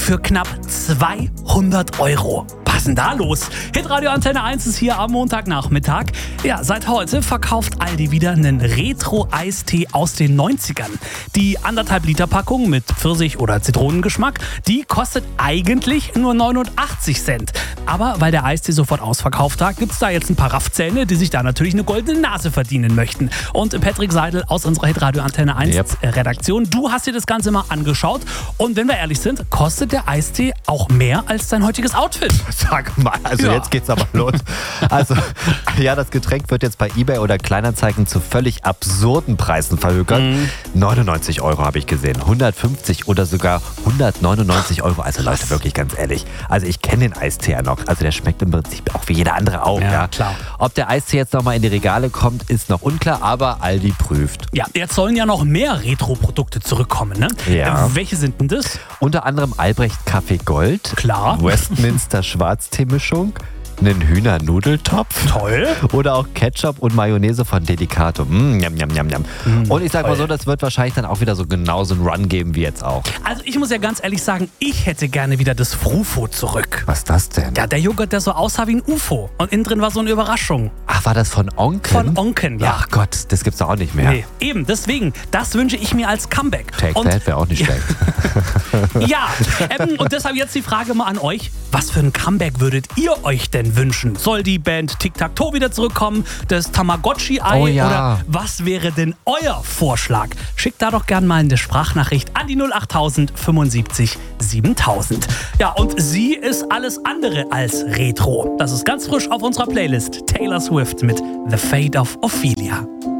für knapp 200 €. Was ist denn da los? Hitradio Antenne 1 ist hier am Montagnachmittag. Ja, seit heute verkauft Aldi wieder einen Retro-Eistee aus den 90ern. Die 1,5 Liter Packung mit Pfirsich- oder Zitronengeschmack, die kostet eigentlich nur 89 Cent. Aber weil der Eistee sofort ausverkauft hat, gibt es da jetzt ein paar Raffzähne, die sich da natürlich eine goldene Nase verdienen möchten. Und Patrick Seidel aus unserer Hitradio Antenne 1 Redaktion, du hast dir das Ganze mal angeschaut. Und wenn wir ehrlich sind, kostet der Eistee auch mehr als dein heutiges Outfit. Sag mal, jetzt geht's aber los. Also, ja, das Getränk wird jetzt bei eBay oder Kleinanzeigen zu völlig absurden Preisen verhökert. 99 € habe ich gesehen, 150 oder sogar 199 €. Also Leute, wirklich ganz ehrlich. Also ich kenne den Eistee ja noch. Also der schmeckt im Prinzip auch wie jeder andere auch. Ja, klar. Ob der Eistee jetzt nochmal in die Regale kommt, ist noch unklar, aber Aldi prüft. Ja, jetzt sollen ja noch mehr Retro-Produkte zurückkommen, ne? Ja. Welche sind denn das? Unter anderem Albrecht Kaffee Gold. Klar. Westminster Schwarzteemischung. Einen Hühnernudeltopf. Toll. Oder auch Ketchup und Mayonnaise von Delicato. Njam, njam, njam, njam. Und ich sag mal so, das wird wahrscheinlich dann auch wieder so genauso einen Run geben wie jetzt auch. Also ich muss ja ganz ehrlich sagen, ich hätte gerne wieder das Frufo zurück. Was ist das denn? Ja, der Joghurt, der so aussah wie ein UFO. Und innen drin war so eine Überraschung. Ach, war das von Onken? Von Onken, ja. Ach Gott, das gibt's doch auch nicht mehr. Nee, eben, deswegen, das wünsche ich mir als Comeback. Take that wäre auch nicht schlecht. Ja, und deshalb jetzt die Frage mal an euch. Was für ein Comeback würdet ihr euch denn wünschen? Soll die Band Tic-Tac-Toe wieder zurückkommen? Das Tamagotchi-Ei? Oh ja. Oder was wäre denn euer Vorschlag? Schickt da doch gern mal eine Sprachnachricht an die 08000 75 7000. Ja, und sie ist alles andere als Retro. Das ist ganz frisch auf unserer Playlist. Taylor Swift mit The Fate of Ophelia.